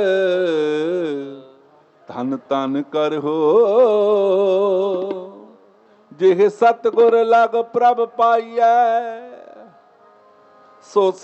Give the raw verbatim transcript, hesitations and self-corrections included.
ਧਨ ਧਨ ਕਰ ਹੋ ਜਿਹ ਸਤਿਗੁਰ ਲਗ ਪ੍ਰਭ ਪਾਈਐ ਸੋ